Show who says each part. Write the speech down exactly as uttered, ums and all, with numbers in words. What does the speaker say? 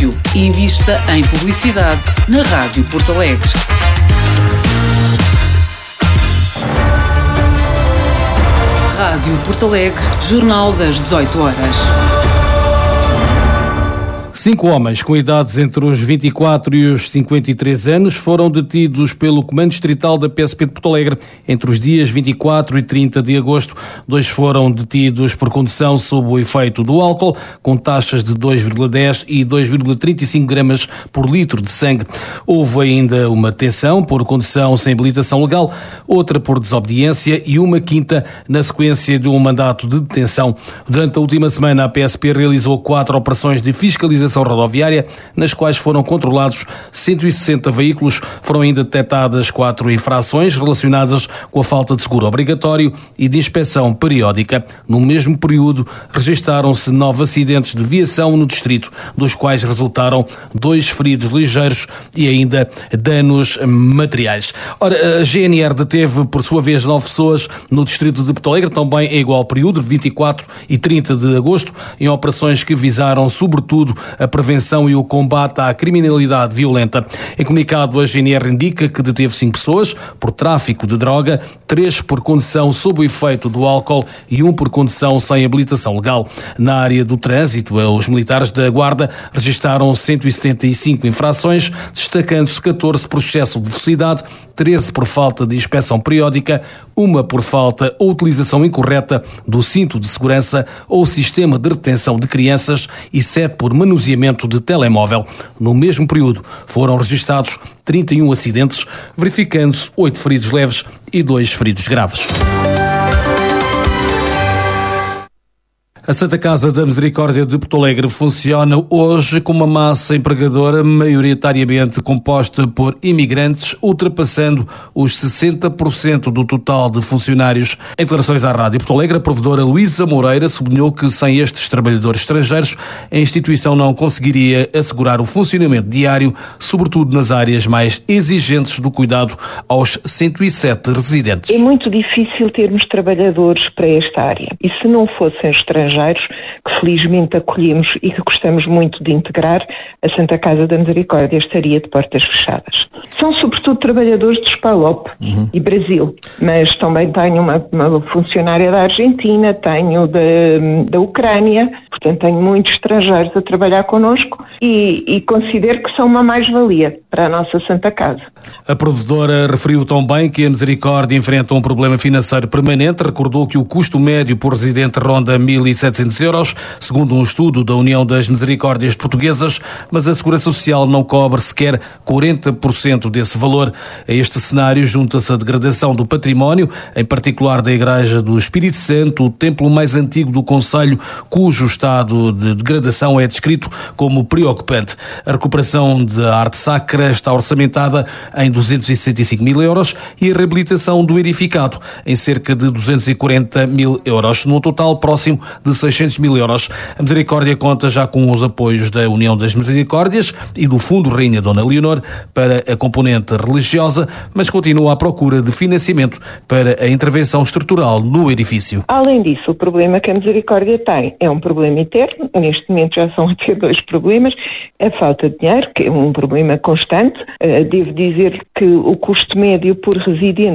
Speaker 1: edifício e invista em publicidade na Rádio Porto Alegre. Rádio Porto Alegre, Jornal das dezoito horas.
Speaker 2: Cinco homens com idades entre os vinte e quatro e os cinquenta e três anos foram detidos pelo Comando Distrital da P S P de Porto Alegre entre os dias vinte e quatro e trinta de agosto. Dois foram detidos por condução sob o efeito do álcool, com taxas de dois vírgula dez e dois vírgula trinta e cinco gramas por litro de sangue. Houve ainda uma detenção por condução sem habilitação legal, outra por desobediência e uma quinta na sequência de um mandato de detenção. Durante a última semana, a P S P realizou quatro operações de fiscalização rodoviária, nas quais foram controlados cento e sessenta veículos. Foram ainda detectadas quatro infrações relacionadas com a falta de seguro obrigatório e de inspeção periódica. No mesmo período, registaram-se nove acidentes de viação no distrito, dos quais resultaram dois feridos ligeiros e ainda danos materiais. Ora, a G N R deteve, por sua vez, nove pessoas no distrito de Porto Alegre, também em igual período, vinte e quatro e trinta de agosto, em operações que visaram, sobretudo, a prevenção e o combate à criminalidade violenta. Em comunicado, a G N R indica que deteve cinco pessoas por tráfico de droga, três por condução sob o efeito do álcool e um por condução sem habilitação legal. Na área do trânsito, os militares da Guarda registaram cento e setenta e cinco infrações, destacando-se catorze por excesso de velocidade, treze por falta de inspeção periódica, uma por falta ou utilização incorreta do cinto de segurança ou sistema de retenção de crianças e sete por manuseamento de telemóvel. No mesmo período foram registados trinta e um acidentes, verificando-se oito feridos leves e dois feridos graves. A Santa Casa da Misericórdia de Porto Alegre funciona hoje com uma massa empregadora maioritariamente composta por imigrantes, ultrapassando os sessenta por cento do total de funcionários. Em declarações à Rádio Porto Alegre, a provedora Luísa Moreira sublinhou que sem estes trabalhadores estrangeiros, a instituição não conseguiria assegurar o funcionamento diário, sobretudo nas áreas mais exigentes do cuidado aos cento e sete residentes.
Speaker 3: É muito difícil termos trabalhadores para esta área. E se não fossem estrangeiros, que felizmente acolhemos e que gostamos muito de integrar, a Santa Casa da Misericórdia estaria de portas fechadas. São sobretudo trabalhadores de Spalop uhum. e Brasil, mas também tenho uma, uma funcionária da Argentina, tenho da, da Ucrânia, portanto tenho muitos estrangeiros a trabalhar connosco e, e considero que são uma mais-valia para a nossa Santa Casa.
Speaker 2: A provedora referiu também que a Misericórdia enfrenta um problema financeiro permanente, recordou que o custo médio por residente ronda mil e setecentos euros, segundo um estudo da União das Misericórdias Portuguesas, mas a Segurança Social não cobre sequer quarenta por cento desse valor. A este cenário junta-se a degradação do património, em particular da Igreja do Espírito Santo, o templo mais antigo do concelho, cujo estado de degradação é descrito como preocupante. A recuperação da arte sacra está orçamentada em duzentos e sessenta e cinco mil euros e a reabilitação do edificado em cerca de duzentos e quarenta mil euros, num total próximo de seiscentos mil euros. A Misericórdia conta já com os apoios da União das Misericórdias e do Fundo Rainha Dona Leonor para a componente religiosa, mas continua à procura de financiamento para a intervenção estrutural no edifício.
Speaker 3: Além disso, o problema que a Misericórdia tem é um problema eterno, neste momento já são até dois problemas, a falta de dinheiro, que é um problema constante. Devo dizer que o custo médio por residente